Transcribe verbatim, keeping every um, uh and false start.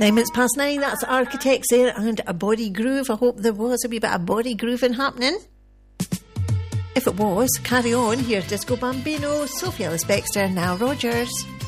Nine minutes past nine, that's Architects there and a body groove. I hope there was a wee bit of body grooving happening. If it was, carry on. Here's Disco Bambino, Sophie Ellis Bextor, Nile Rodgers.